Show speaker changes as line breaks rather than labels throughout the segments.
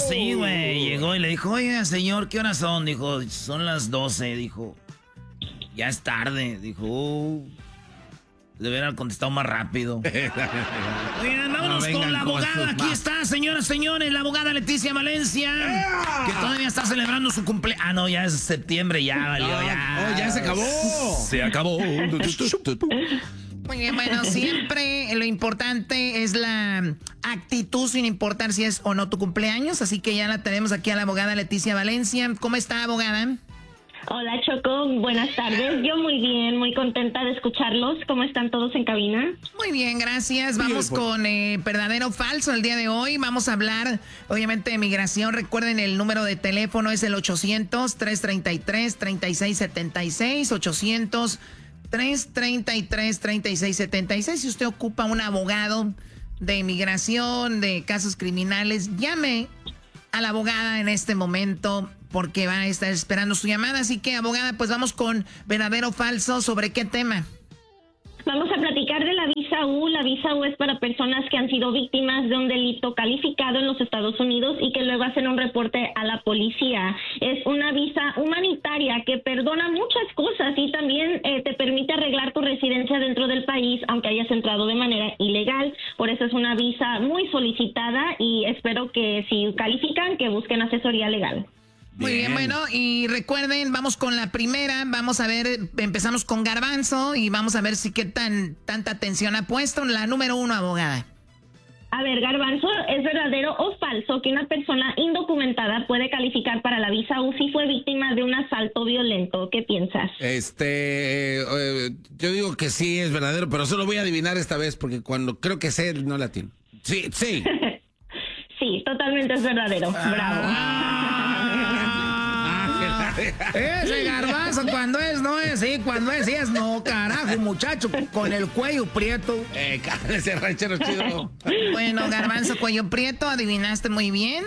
Sí, güey, llegó y le dijo, oiga, señor, ¿qué horas son? Dijo, son las 12. Dijo, ya es tarde. Dijo, le hubieran contestado más rápido. Oigan, vámonos con la abogada. Aquí está, señoras, señores, la abogada Leticia Valencia. Que todavía está celebrando su cumpleaños. Ah, no, ya es septiembre, ya valió, ya.
Oh, ya se acabó.
Se acabó. Muy bien, bueno, siempre lo importante es la actitud, sin importar si es o no tu cumpleaños. Así que ya la tenemos aquí a la abogada Leticia Valencia. ¿Cómo está, abogada?
Hola, Choco. Buenas tardes. Yo muy bien, muy contenta de escucharlos. ¿Cómo están todos en cabina?
Muy bien, gracias. Vamos con verdadero o falso el día de hoy. Vamos a hablar, obviamente, de migración. Recuerden, el número de teléfono es el 800-333-3676. 800-333-3676. Si usted ocupa un abogado de inmigración, de casos criminales, llame a la abogada en este momento porque va a estar esperando su llamada. Así que, abogada, pues vamos con verdadero o falso. ¿Sobre qué tema?
Vamos a platicar de la visa U. La visa U es para personas que han sido víctimas de un delito calificado en los Estados Unidos y que luego hacen un reporte a la policía. Es una visa humanitaria que perdona muchas cosas y también te permite arreglar tu residencia dentro del país aunque hayas entrado de manera ilegal. Por eso es una visa muy solicitada y espero que si califican que busquen asesoría legal.
Muy bien, bueno, y recuerden, vamos con la primera, vamos a ver, empezamos con Garbanzo y vamos a ver si qué tanta atención ha puesto. La número 1, abogada.
A ver, Garbanzo, ¿es verdadero o falso que una persona indocumentada puede calificar para la visa U si fue víctima de un asalto violento? ¿Qué piensas?
Yo digo que sí es verdadero, pero solo voy a adivinar esta vez porque cuando creo que sé no la atino. Sí.
Sí, totalmente es verdadero. Bravo.
Ese Garbanzo cuando es no es, sí, cuando es sí es no, carajo, muchacho, con el cuello prieto.
Ese ranchero chido.
Bueno, Garbanzo, cuello prieto, adivinaste muy bien.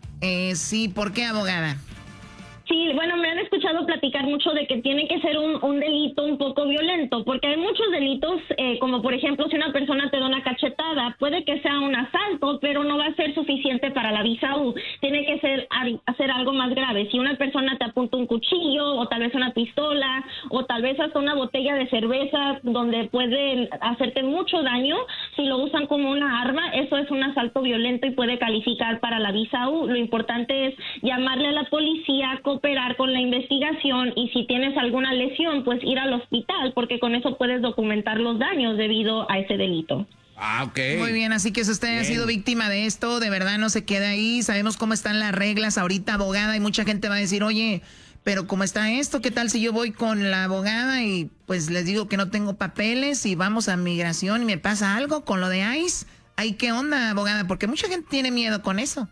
Sí, ¿por qué, abogada?
Sí, bueno, me han escuchado platicar mucho de que tiene que ser un delito un poco violento, porque hay muchos delitos, como por ejemplo, si una persona te da una cachetada, puede que sea un asalto, pero no va a ser suficiente para la visa U. Tiene que hacer algo más grave. Si una persona te apunta un cuchillo, o tal vez una pistola, o tal vez hasta una botella de cerveza, donde pueden hacerte mucho daño, si lo usan como una arma, eso es un asalto violento y puede calificar para la visa U. Lo importante es llamarle a la policía, cooperar con la investigación y si tienes alguna lesión, pues ir al hospital, porque con eso puedes documentar los daños debido a ese delito.
Ok.
Muy bien, así que si usted ha sido víctima de esto, de verdad no se quede ahí. Sabemos cómo están las reglas ahorita, abogada, y mucha gente va a decir, oye, pero ¿cómo está esto? ¿Qué tal si yo voy con la abogada y pues les digo que no tengo papeles y vamos a migración y me pasa algo con lo de ICE? ¿Ahí qué onda, abogada? Porque mucha gente tiene miedo con eso.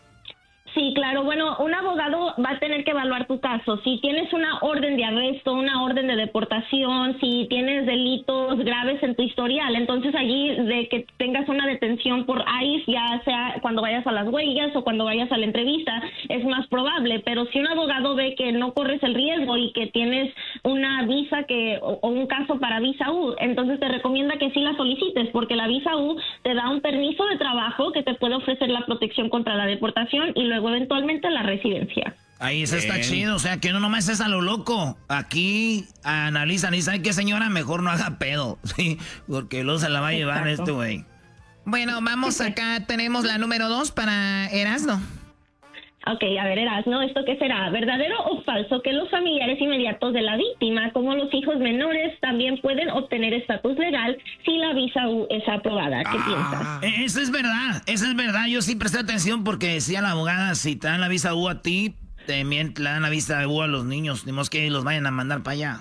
Sí, claro. Bueno, un abogado va a tener que evaluar tu caso. Si tienes una orden de arresto, una orden de deportación, si tienes delitos graves en tu historial, entonces allí de que tengas una detención por ICE, ya sea cuando vayas a las huellas o cuando vayas a la entrevista, es más probable. Pero si un abogado ve que no corres el riesgo y que tienes una visa o un caso para visa U, entonces te recomienda que sí la solicites, porque la visa U te da un permiso de trabajo que te puede ofrecer la protección contra la deportación y luego eventualmente la residencia.
Ahí eso está chido, o sea, que no nomás es a lo loco. Aquí analizan y saben que señora, mejor no haga pedo, sí, porque luego se la va a llevar este güey. Bueno, vamos acá, tenemos la número 2 para Erasno.
Ok, a ver, Erasno, ¿esto qué será? ¿Verdadero o falso que los familiares inmediatos de la víctima, como los hijos menores, también pueden obtener estatus legal si la visa U es aprobada? ¿Qué piensas?
Eso es verdad. Yo sí presté atención porque decía la abogada, si te dan la visa U a ti, también te dan la visa U a los niños. Ni modo que los vayan a mandar para allá.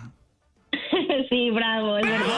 Sí, bravo, es verdad.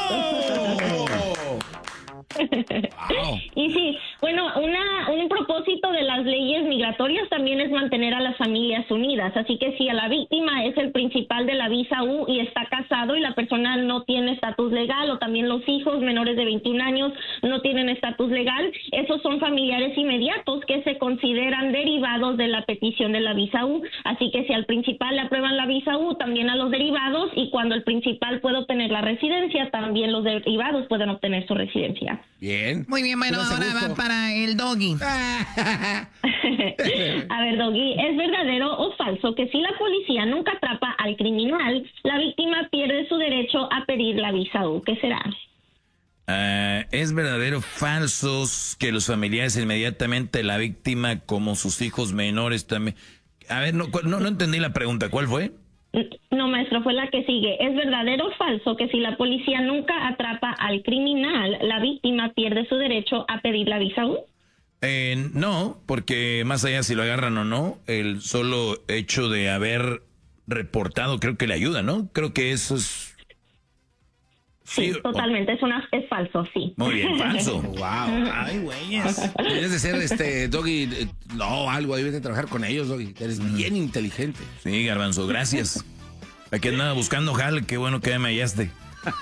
Wow. Y sí, bueno, un propósito de las leyes migratorias también es mantener a las familias unidas, así que si a la víctima es el principal de la visa U y está casado y la persona no tiene estatus legal, o también los hijos menores de 21 años no tienen estatus legal, esos son familiares inmediatos que se consideran derivados de la petición de la visa U, así que si al principal le aprueban la visa U, también a los derivados, y cuando el principal puede obtener la residencia, también los derivados pueden obtener su residencia.
Bien.
Muy bien, bueno, ahora va para el Doggy.
A ver, Doggy, ¿es verdadero o falso que si la policía nunca atrapa al criminal, la víctima pierde su derecho a pedir la visa U? ¿Qué será?
¿Es verdadero o falso que los familiares inmediatamente la víctima, como sus hijos menores también? A ver, no entendí la pregunta. ¿Cuál fue?
No, maestro, fue la que sigue. ¿Es verdadero o falso que si la policía nunca atrapa al criminal, la víctima pierde su derecho a pedir la visa U?
No, porque más allá si lo agarran o no, el solo hecho de haber reportado creo que le ayuda, ¿no? Creo que eso es...
Sí, totalmente, es falso, sí.
Muy bien, falso.
Wow.
Ay, güeyes.
Debes de ser, Doggy, no, algo, debes de trabajar con ellos, Doggy. Eres bien inteligente.
Sí, Garbanzo, gracias. Aquí andaba buscando jale, qué bueno que me hallaste.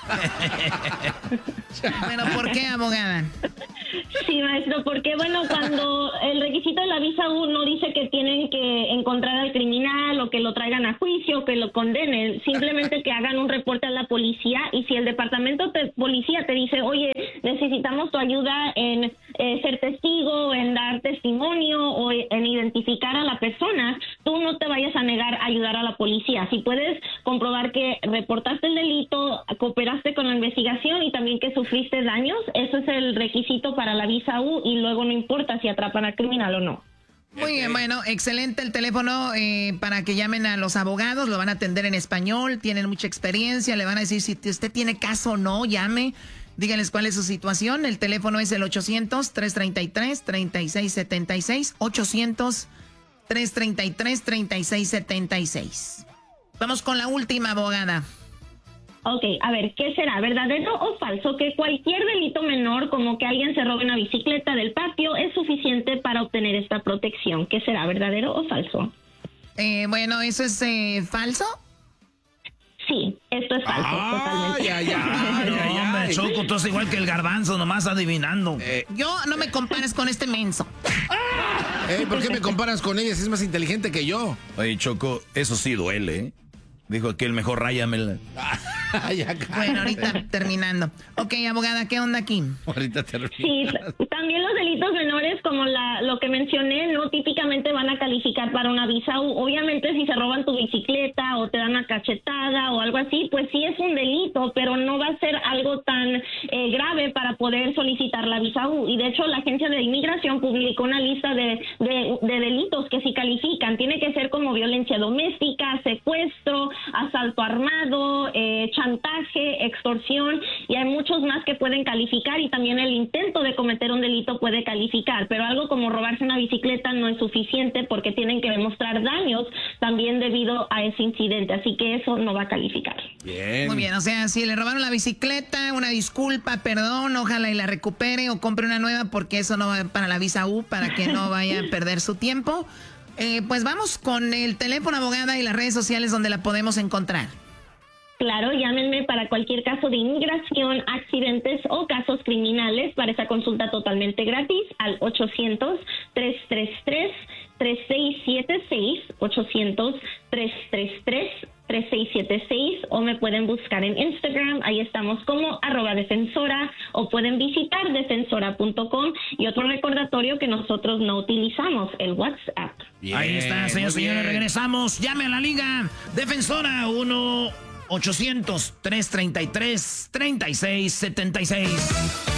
Bueno, ¿por qué, abogada?
Sí, maestro, porque bueno, cuando el requisito de la visa U no dice que tienen que encontrar al criminal o que lo traigan a juicio, que lo condenen, simplemente que hagan un reporte a la policía, y si el departamento de policía te dice, oye, necesitamos tu ayuda en ser testigo, en dar testimonio o en identificar a la persona, tú no te vayas a negar a ayudar a la policía. Si puedes comprobar que reportaste el delito, cooperaste con la investigación y también que sufriste daños, eso es el requisito para la visa U, y luego no importa si atrapan al criminal o no.
Muy bien, bueno, excelente el teléfono para que llamen a los abogados, lo van a atender en español, tienen mucha experiencia, le van a decir si usted tiene caso o no, llame, díganles cuál es su situación. El teléfono es el 800-333-3676, 800-333-3676. Vamos con la última, abogada.
Ok, a ver, ¿qué será? ¿Verdadero o falso que cualquier delito menor, como que alguien se robe una bicicleta del patio, es suficiente para obtener esta protección? ¿Qué será? ¿Verdadero o falso?
Bueno, ¿eso es falso?
Sí, esto es falso, totalmente.
Hombre, Choco, tú eres igual que el Garbanzo, nomás adivinando.
Yo no me compares con este menso.
¿Por qué me comparas con ella si es más inteligente que yo?
Oye, Choco, eso sí duele, ¿eh? Dijo aquel, mejor ráyamela.
Bueno, ahorita terminando. Ok, abogada, ¿qué onda aquí?
Ahorita termino.
Sí, también los delitos menores, como lo que mencioné, no típicamente van a calificar para una visa U. Obviamente, si se roban tu bicicleta o te dan una cachetada o algo así, pues sí es un delito, pero no va a ser algo tan grave para poder solicitar la visa U. Y de hecho, la Agencia de Inmigración publicó una lista de delitos que sí califican. Tiene que ser como violencia doméstica, secuestro, asalto armado, chantaje, extorsión, y hay muchos más que pueden calificar, y también el intento de cometer un delito puede calificar, pero algo como robarse una bicicleta no es suficiente porque tienen que demostrar daños también debido a ese incidente, así que eso no va a calificar.
Bien.
Muy bien, o sea, si le robaron la bicicleta, una disculpa, perdón, ojalá y la recupere o compre una nueva porque eso no va para la visa U, para que no vaya a perder su tiempo. Pues vamos con el teléfono, abogada, y las redes sociales donde la podemos encontrar.
Claro, llámenme para cualquier caso de inmigración, accidentes o casos criminales para esa consulta totalmente gratis al 800-333-3676, 800-333-3676, o me pueden buscar en Instagram, ahí estamos como @defensora, o pueden visitar defensora.com. Y otro recordatorio que nosotros no utilizamos, el WhatsApp.
Bien, ahí está, señores, regresamos. Llame a la Liga Defensora 1-800-333-3676.